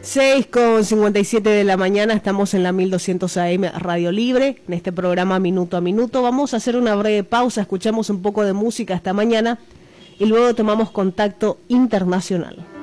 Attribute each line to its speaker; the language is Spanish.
Speaker 1: 6:57 de la mañana, estamos en la 1200 AM Radio Libre, en este programa Minuto a Minuto. Vamos a hacer una breve pausa, escuchamos un poco de música esta mañana y luego tomamos contacto internacional.